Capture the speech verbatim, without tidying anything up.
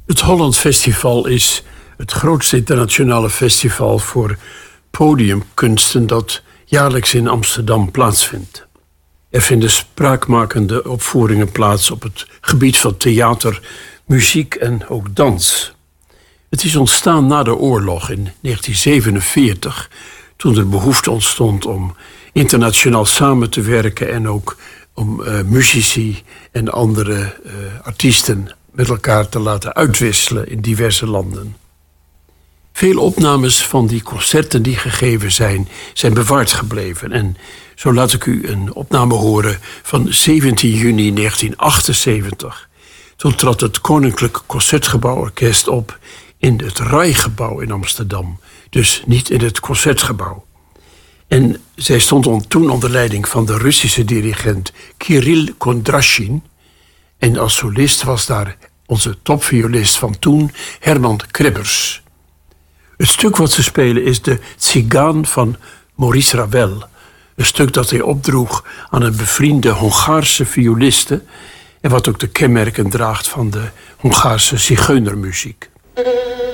Het Holland Festival is het grootste internationale festival voor podiumkunsten dat jaarlijks in Amsterdam plaatsvindt. Er vinden spraakmakende opvoeringen plaats op het gebied van theater, muziek en ook dans. Het is ontstaan na de oorlog in negentien zevenenveertig, toen er behoefte ontstond om internationaal samen te werken en ook om uh, muzici en andere uh, artiesten met elkaar te laten uitwisselen in diverse landen. Veel opnames van die concerten die gegeven zijn, zijn bewaard gebleven. En zo laat ik u een opname horen van zeventien juni negentien achtenzeventig. Toen trad het Koninklijk Concertgebouworkest op in het Rijgebouw in Amsterdam. Dus niet in het Concertgebouw. En zij stond toen onder leiding van de Russische dirigent Kirill Kondrashin. En als solist was daar onze topviolist van toen, Herman Kribbers. Het stuk wat ze spelen is de Tsigaan van Maurice Ravel. Een stuk dat hij opdroeg aan een bevriende Hongaarse violiste en wat ook de kenmerken draagt van de Hongaarse zigeunermuziek.